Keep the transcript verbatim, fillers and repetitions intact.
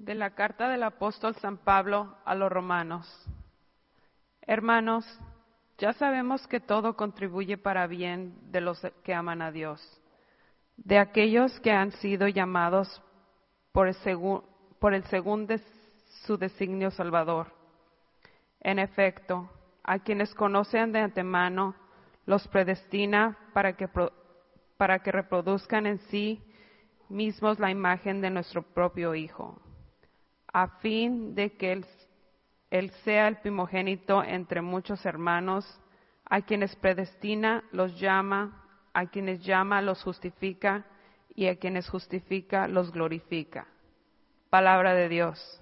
De la carta del apóstol San Pablo a los romanos. Hermanos, ya sabemos que todo contribuye para bien de los que aman a Dios, de aquellos que han sido llamados por el según, por el según de su designio salvador. En efecto, a quienes conocen de antemano, los predestina para que, para que reproduzcan en sí mismos la imagen de nuestro propio Hijo, a fin de que él, él sea el primogénito entre muchos hermanos. A quienes predestina los llama, a quienes llama los justifica, y a quienes justifica los glorifica. Palabra de Dios.